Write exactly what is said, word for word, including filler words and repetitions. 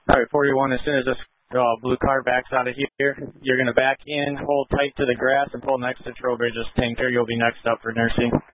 All right, forty-one, as soon as this uh, blue car backs out of here, you're going to back in, hold tight to the grass, and pull next to Trowbridge's tanker. You'll be next up for nursing.